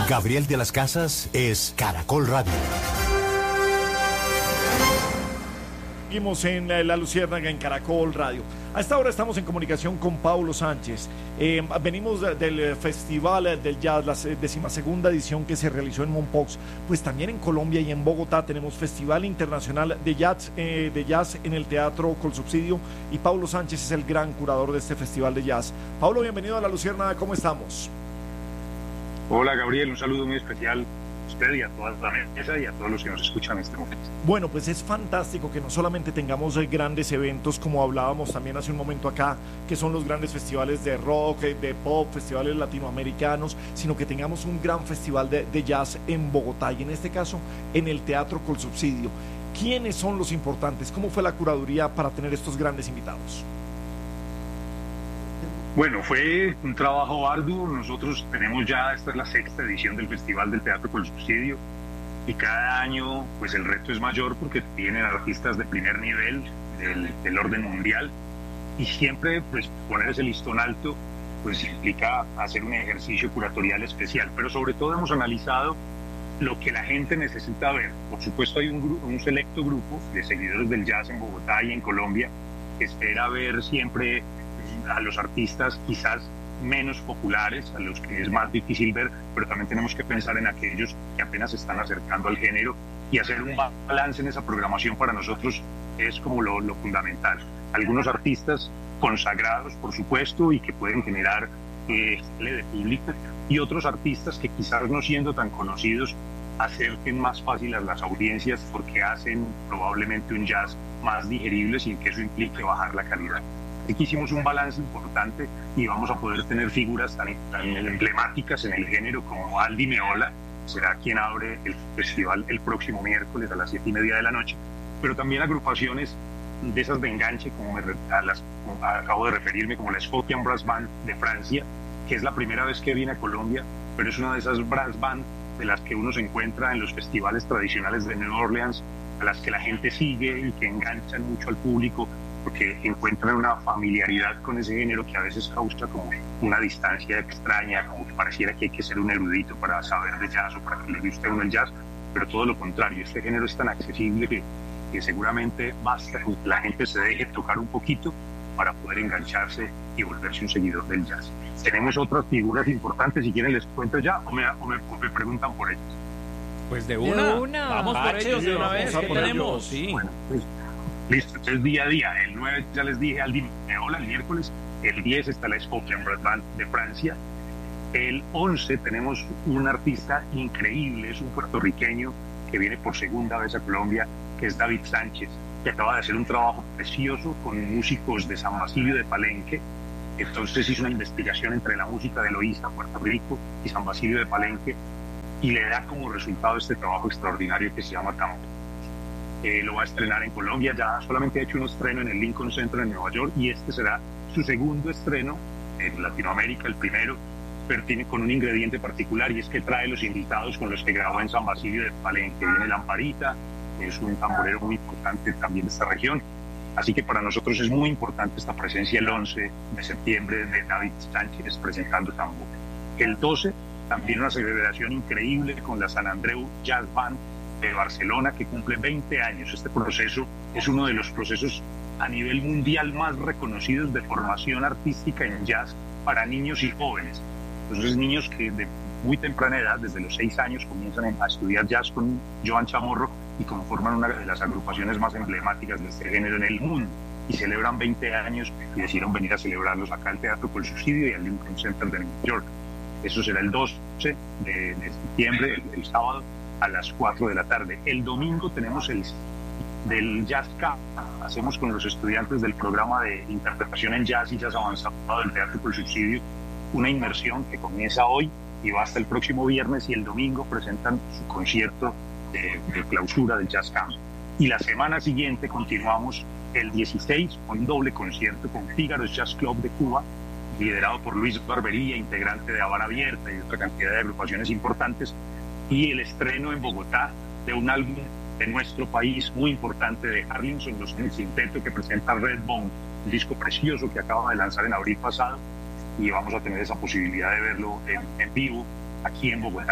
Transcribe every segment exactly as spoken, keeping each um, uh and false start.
Gabriel de las Casas es Caracol Radio. Seguimos en la, la Luciérnaga en Caracol Radio. A esta hora estamos en comunicación con Paulo Sánchez. Eh, venimos de, del Festival del Jazz, la decimasegunda edición que se realizó en Mompox. Pues también en Colombia y en Bogotá tenemos Festival Internacional de Jazz, eh, de Jazz en el Teatro Colsubsidio. Y Paulo Sánchez es el gran curador de este Festival de Jazz. Paulo, bienvenido a la Luciérnaga. ¿Cómo estamos? Hola, Gabriel. Un saludo muy especial usted y a toda la mesa y a todos los que nos escuchan en este momento. Bueno, pues es fantástico que no solamente tengamos grandes eventos, como hablábamos también hace un momento acá, que son los grandes festivales de rock, de pop, festivales latinoamericanos, sino que tengamos un gran festival de, de jazz en Bogotá y en este caso en el Teatro Colsubsidio. ¿Quiénes son los importantes? ¿Cómo fue la curaduría para tener estos grandes invitados? Bueno, fue un trabajo arduo. Nosotros tenemos ya, esta es la sexta edición del Festival del Teatro Colsubsidio y cada año pues el reto es mayor porque tienen artistas de primer nivel del, del orden mundial y siempre pues poner ese listón alto pues implica hacer un ejercicio curatorial especial, pero sobre todo hemos analizado lo que la gente necesita ver. Por supuesto hay un, grupo, un selecto grupo de seguidores del jazz en Bogotá y en Colombia que espera ver siempre a los artistas quizás menos populares, a los que es más difícil ver, pero también tenemos que pensar en aquellos que apenas se están acercando al género y hacer un balance en esa programación para nosotros es como lo, lo fundamental. Algunos artistas consagrados, por supuesto, y que pueden generar eh, de público, y otros artistas que quizás no siendo tan conocidos acerquen más fácil a las audiencias porque hacen probablemente un jazz más digerible sin que eso implique bajar la calidad. Aquí hicimos un balance importante y vamos a poder tener figuras tan, tan emblemáticas en el género como Aldi Meola, será quien abre el festival el próximo miércoles a las siete y media de la noche, pero también agrupaciones de esas de enganche, como, me, a las, como acabo de referirme, como la Scotian Brass Band de Francia, que es la primera vez que viene a Colombia, pero es una de esas brass band de las que uno se encuentra en los festivales tradicionales de New Orleans, a las que la gente sigue y que enganchan mucho al público, porque encuentran una familiaridad con ese género que a veces causa como una distancia extraña, como que pareciera que hay que ser un erudito para saber de jazz o para que le guste a uno el jazz, pero todo lo contrario, este género es tan accesible que, que seguramente basta con que la gente se deje tocar un poquito para poder engancharse y volverse un seguidor del jazz. Tenemos otras figuras importantes, si quieren les cuento ya o me, o me, o me preguntan por ellas. Pues de una, de una. vamos por ellos de una vez, ¿qué tenemos? Sí. Bueno, pues, listo, entonces día a día. El nueve ya les dije Aldi Meola el miércoles. El diez está la Scotian Brass Band de Francia. El once tenemos un artista increíble, es un puertorriqueño que viene por segunda vez a Colombia, que es David Sánchez, que acaba de hacer un trabajo precioso con músicos de San Basilio de Palenque. Entonces hizo una investigación entre la música de Loíza, Puerto Rico, y San Basilio de Palenque, y le da como resultado este trabajo extraordinario que se llama Tambo. Eh, lo va a estrenar en Colombia, ya solamente ha hecho un estreno en el Lincoln Center en Nueva York y este será su segundo estreno en Latinoamérica, el primero, pero tiene con un ingrediente particular y es que trae los invitados con los que grabó en San Basilio de Palenque. Viene Lamparita, que es un tamborero muy importante también de esta región, así que para nosotros es muy importante esta presencia el once de septiembre de David Sánchez presentando tambor. El doce también una celebración increíble con la San Andreu Jazz Band de Barcelona, que cumple veinte años. Este proceso es uno de los procesos a nivel mundial más reconocidos de formación artística en jazz para niños y jóvenes. Entonces, niños que de muy temprana edad, desde los seis años, comienzan a estudiar jazz con Joan Chamorro y conforman una de las agrupaciones más emblemáticas de este género en el mundo. Y celebran veinte años y decidieron venir a celebrarlos acá al Teatro Colsubsidio y al Lincoln Center de New York. Eso será el doce de, de septiembre, el, el sábado, a las cuatro de la tarde. El domingo tenemos el del Jazz Camp. Hacemos con los estudiantes del programa de interpretación en jazz y jazz avanzado del Teatro Colsubsidio una inmersión que comienza hoy y va hasta el próximo viernes, y el domingo presentan su concierto de, de clausura del Jazz Camp. Y la semana siguiente continuamos el dieciséis con un doble concierto con Fígaro's Jazz Club de Cuba, liderado por Luis Barbería, integrante de Habana Abierta y otra cantidad de agrupaciones importantes, y el estreno en Bogotá de un álbum de nuestro país muy importante de Harlinson, los en el Quinteto, que presenta Redbone, un disco precioso que acaba de lanzar en abril pasado, y vamos a tener esa posibilidad de verlo en, en vivo aquí en Bogotá.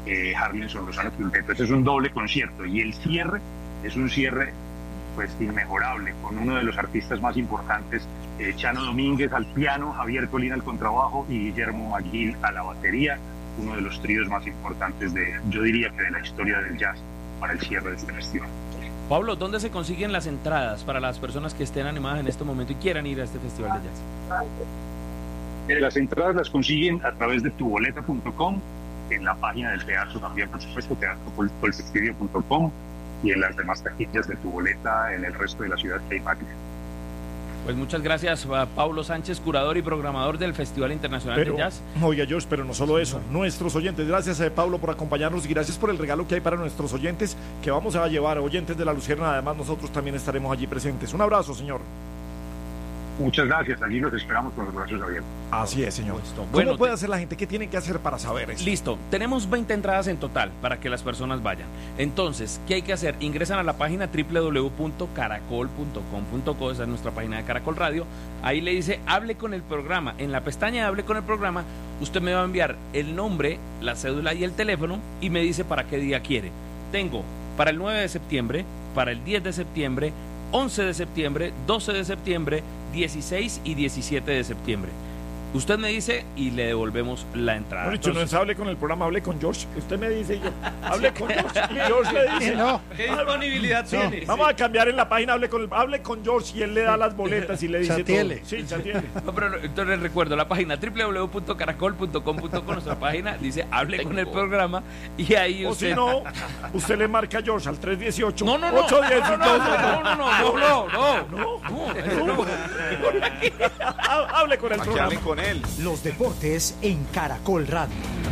eh, Harlinson Lozano Quinteto. Este es un doble concierto y el cierre es un cierre pues inmejorable, con uno de los artistas más importantes, eh, Chano Domínguez al piano, Javier Colina al contrabajo y Guillermo McGill a la batería, uno de los tríos más importantes de, yo diría que de la historia del jazz para el cierre de este festival. Pablo, ¿dónde se consiguen las entradas para las personas que estén animadas en este momento y quieran ir a este festival de jazz? Eh, las entradas las consiguen a través de tu boleta punto com, en la página del teatro también, por supuesto, teatro colfestival punto com, y en las demás taquillas de Tu Boleta en el resto de la ciudad que hay máquinas. Pues muchas gracias a Pablo Sánchez, curador y programador del Festival Internacional pero, de Jazz. Oiga, George, pero no solo eso, nuestros oyentes, gracias a Pablo por acompañarnos y gracias por el regalo que hay para nuestros oyentes, que vamos a llevar, oyentes de La Luciérnaga, además nosotros también estaremos allí presentes. Un abrazo, señor. Muchas gracias, allí los esperamos con los brazos abiertos. Así es, señor. ¿Cómo Bueno, puede te... hacer la gente? ¿Qué tienen que hacer para saber eso? Listo, tenemos veinte entradas en total para que las personas vayan. Entonces, ¿qué hay que hacer? Ingresan a la página doble u doble u doble u punto caracol punto com punto co, esa es nuestra página de Caracol Radio. Ahí le dice, hable con el programa. En la pestaña de hable con el programa, usted me va a enviar el nombre, la cédula y el teléfono y me dice para qué día quiere. Tengo para el nueve de septiembre, para el diez de septiembre, once de septiembre, doce de septiembre, dieciséis y diecisiete de septiembre. Usted me dice y le devolvemos la entrada. No, dicho, Entonces, no es hable con el programa, hable con George. Usted me dice y yo, hable con George. Y George le dice, no. ¿Qué disponibilidad no, tiene? vamos a cambiar en la página, hable con, el, hable con George y él le da las boletas y le dice Chatiele. todo. Sí, chatiele. No, pero entonces recuerdo la página doble u doble u doble u punto caracol punto com punto co, nuestra página dice hable con el programa y ahí o usted... si no, usted le marca a George al tres dieciocho. No, no, no. ocho diez No, no, no, no, no, no, no, no, no, no. Hable con el programa. Hable con él. Los deportes en Caracol Radio.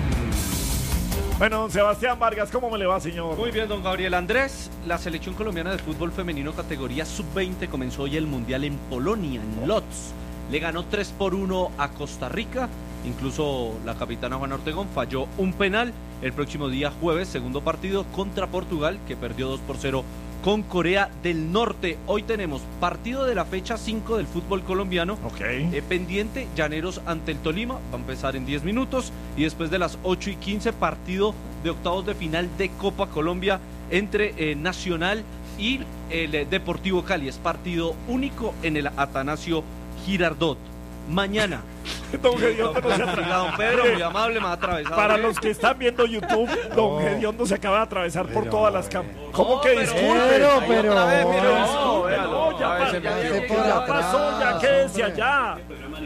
Bueno, don Sebastián Vargas, ¿cómo me le va, señor? Muy bien, don Gabriel Andrés. La selección colombiana de fútbol femenino categoría sub veinte comenzó hoy el Mundial en Polonia, en Lodz. Le ganó tres por uno a Costa Rica. Incluso la capitana Juana Ortegón falló un penal. El próximo día jueves, segundo partido contra Portugal, que perdió dos por cero con Corea del Norte. Hoy tenemos partido de la fecha cinco del fútbol colombiano. Ok. Eh, pendiente, Llaneros ante el Tolima, va a empezar en diez minutos. Y después de las ocho y quince, partido de octavos de final de Copa Colombia entre eh, Nacional y el eh, Deportivo Cali. Es partido único en el Atanasio Girardot. Mañana. Don Gediondo no se Tranquila, don Pedro, muy amable, me ha atravesado. Para los que están viendo YouTube, Don Gediondo se acaba de atravesar por todas las cámaras. ¿Cómo que disculpe? Pero, pero, Otra vez, no, pero no, disculpe, véalo, no, ya, a pa- veces me ya- hace ya por atrás, pasó, ya quédese allá.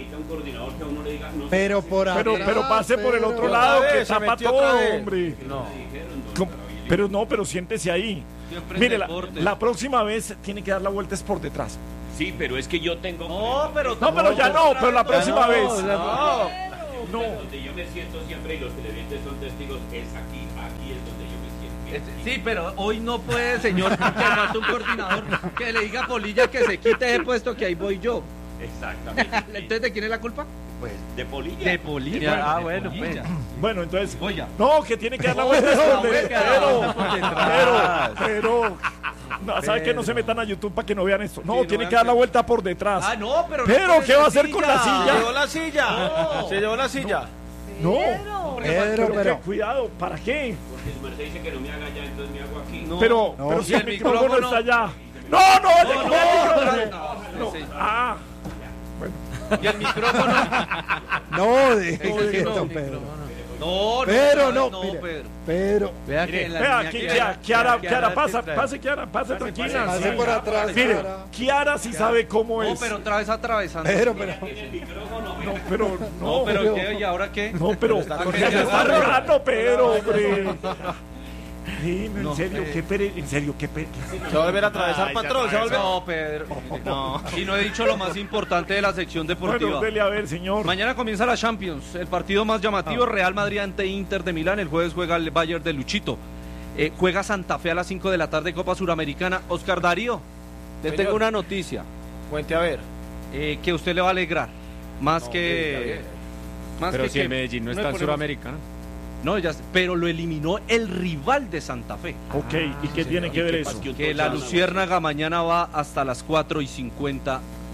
pero por Pero, atrás, pero pase por el otro pero- lado, Otra que vez, se tapa metió todo, otra vez. hombre. No, ¿Cómo? Pero no, pero siéntese ahí. siempre en Mire, la, deportes. la próxima vez tiene que dar la vuelta es por detrás. Sí, pero es que yo tengo... No, pero No, pero ya no, pero la próxima no, vez. no. No. Donde yo me siento siempre y los televidentes son testigos es aquí, aquí es donde yo me siento. Este, Sí, pero hoy no puede, señor, que falta un coordinador que le diga a Polilla que se quite ese puesto que ahí voy yo. Exactamente. Entonces, ¿de quién es la culpa? Pues de Polilla. De Polilla. Ah, bueno, pues. Bueno, entonces. Oye. No, que tiene que dar la vuelta es por hombre, detrás. que da la Pero, vuelta por detrás. pero, pero. No, ¿sabe que no se metan a YouTube para que no vean esto? No, Sí, no tiene vean que dar la que- vuelta por detrás. Ah, no, pero. Pero, no ¿qué va a hacer con la Se silla? llevó la silla. No. Se llevó la silla. No. Pedro, Pero, pero, que- cuidado, ¿para qué? Porque su merced dice que no me haga ya, entonces me hago aquí. No. Pero, no. pero si Y el el micrófono micrófono- está allá. No, no, le No, cogió el no, micrófono. no, No. sí. Ah, Y el micrófono. no, de, Ese sí no, don Pedro. No, no, Pero no, no, mire, Pedro. Pero, Vea mire, vea, aquí, Kiara, Kiara, Kiara, pasa, pase, Kiara, pase tranquila. pase Sí. por atrás, Mire, Kiara. Kiara sí sabe cómo No, es. pero otra vez atravesando. pero, pero, No, pero, No, no, pero pero- ¿qué? ¿Y ahora qué? no, pero, está porque cogiendo se está el barrio. regando, pero, hombre. Sí, no, en No, serio, eh. qué pere, en serio, qué pere. Se va a volver a atravesar, patrón. Se va a volver. No, Pedro. No. Y no he dicho lo más importante de la sección deportiva. Bueno, dele a ver, señor. Mañana comienza la Champions, el partido más llamativo, Real Madrid ante Inter de Milán. El jueves juega el Bayern de Luchito. Eh, juega Santa Fe a las cinco de la tarde, Copa Suramericana. Oscar Darío, le tengo una noticia Cuente a ver. eh, que a usted le va a alegrar. Más que... Más Pero que si que- el Medellín no me está en ponemos- Suramericana. No, ya, pero lo eliminó el rival de Santa Fe. Ok, ¿y qué tiene que ver eso? Que la Luciérnaga mañana va hasta las cuatro y cincuenta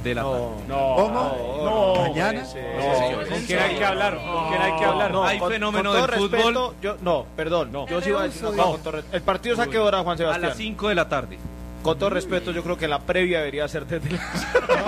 de la tarde. No, ¿Cómo? no, ¿Mañana? no, señor. ¿Con quién hay que hablar? ¿Con quién hay que hablar? No, Hay con- fenómeno con todo del fútbol. respeto, yo, no, perdón, no. Yo sí iba a decir una cosa, con todo re- El partido es a qué hora, Juan A Sebastián. las cinco de la tarde. Con todo respeto, yo creo que la previa debería ser desde las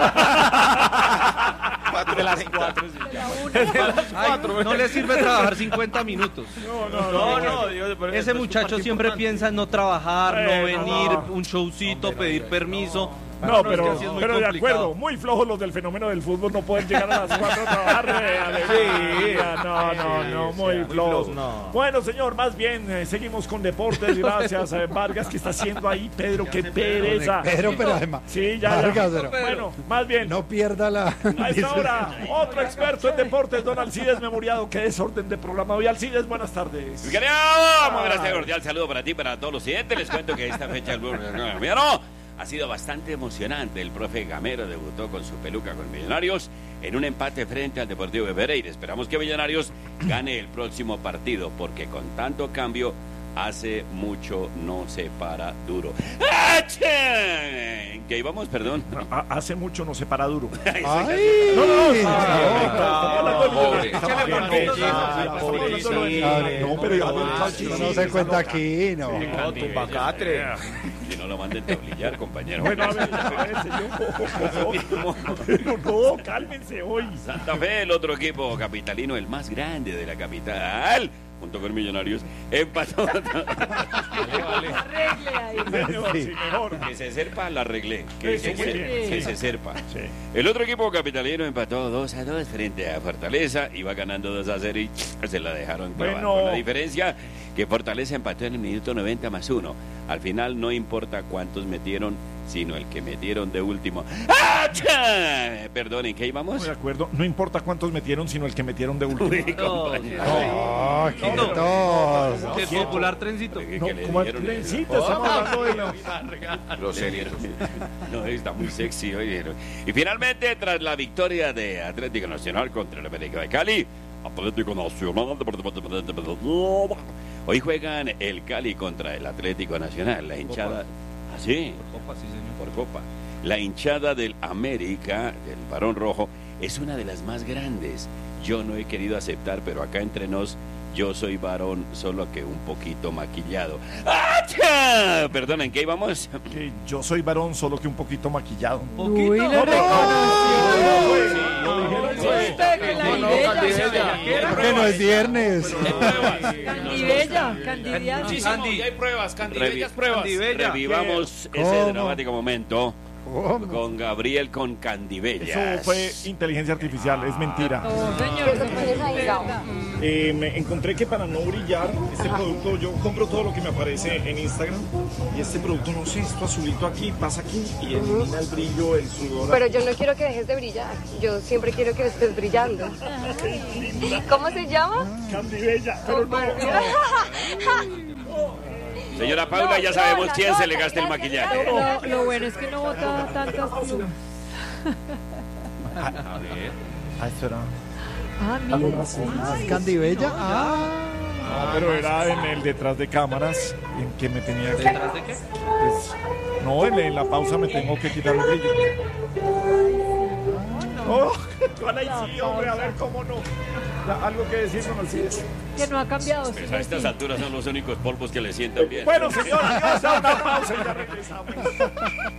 De las cuatro. desde las Ay, cuatro. no le sirve trabajar cincuenta minutos. No, no, No, no. no, Dios, pero Ese esto es un muchacho partido siempre importante. piensa en no trabajar, no Eh, venir, no. un showcito, pedir permiso. No, es que pero, así es muy pero de complicado. acuerdo, muy flojos los del fenómeno del fútbol, no pueden llegar a las cuatro a trabajar. eh, alegría. No, no, no, muy flojos. no. Bueno, señor, más bien, eh, seguimos con deportes. Gracias, eh, Vargas, que está haciendo ahí. Pedro, qué pereza. Pero, pero además. Sí, ya, ya. Vargas, pero- Bueno, más bien. No pierda la. A esta hora, otro experto en deportes, don Alcides Memoriado. Qué desorden de programa hoy. Alcides, buenas tardes. Mi querido, muy buenas tardes, cordial saludo para ti, para todos los siguientes. Les cuento que esta fecha del no, ha sido bastante emocionante. El profe Gamero debutó con su peluca con Millonarios en un empate frente al Deportivo de Pereira. Esperamos que Millonarios gane el próximo partido, porque con tanto cambio hace mucho no se para duro. ¡Achén! ¿Qué íbamos? Perdón. Ha- Hace mucho no se para duro. ¡Ay! No, no, no, no, estamos hablando de Millonarios. Estamos hablando de- estamos hablando de- No, pero ya del Calchi, No se cuenta aquí, no. No, tumbacatre. Si no lo manden tablillar, compañero. Bueno, a ver, a ver, señor. Pero no, cálmense hoy. Santa Fe, el otro equipo capitalino, el más grande de la capital, junto con Millonarios, empató. Señor, sí, mejor. Que se serpa, la arreglé. Que, Eso, se, muy ser- bien. que se serpa. Sí. El otro equipo capitalino empató dos a dos frente a Fortaleza, iba ganando dos a cero y se la dejaron clavar. Bueno. Con la diferencia que Fortaleza empató en el minuto noventa más uno. Al final no importa cuántos metieron, sino el que metieron de último. ¡Acha! Perdón, ¿en qué íbamos? De acuerdo, no importa cuántos metieron, sino el que metieron de último. Uy, compañero. ¡Oh, quietos! ¿Qué es popular, trencito? Que No, le como el dieron el- trencito, estamos hablando de la... No, está muy sexy hoy. Y finalmente, tras la victoria de Atlético Nacional contra el América de Cali, Atlético Nacional. Hoy juegan el Cali contra el Atlético Nacional. La hinchada. ¿Ah, sí? Copa, sí, señor. Por Copa. La hinchada del América, del Barón Rojo, es una de las más grandes. Yo no he querido aceptar, pero acá entre nos, yo soy varón, solo que un poquito maquillado. ¡Acha! Perdona, ¿en qué íbamos? Que yo soy varón, solo que un poquito maquillado. Uy, lo No, reconoció. Usted que la No, no, Candibella. ¿Por qué no es viernes? Candibella, Candibella. Andy, hay pruebas, Candy, Revi- bellas pruebas. Candibella. Revivamos ¿Cómo? ese dramático momento ¿Cómo? con Gabriel con Eso Candibellas. fue inteligencia artificial, es mentira. No, señor, eso fue verdad. Eh, me encontré que para no brillar, este producto, yo compro todo lo que me aparece en Instagram y este producto, no sé, esto azulito aquí, pasa aquí y elimina el brillo, el sudor. Pero yo no quiero que dejes de brillar. Yo siempre quiero que estés brillando. ¿Cómo se llama? Candibella, pero no, Señora Paula, ya sabemos quién se le gasta el maquillaje. Lo, lo bueno es que no bota tantas plumas. Ah, esto era. Ah, mira. ¿Es Candibella? Ah. No, pero era en el detrás de cámaras en que me tenía que. ¿Detrás de qué? Pues, no, en, en la pausa me tengo que quitar el brillo. Oh, ¿cuál ahí sí, hombre? A ver cómo no. Ya, algo que decir con Alcides. Que no ha cambiado. Pues a estas alturas son los únicos polvos que le sientan bien. Bueno, señores, vamos a una pausa y ya regresamos.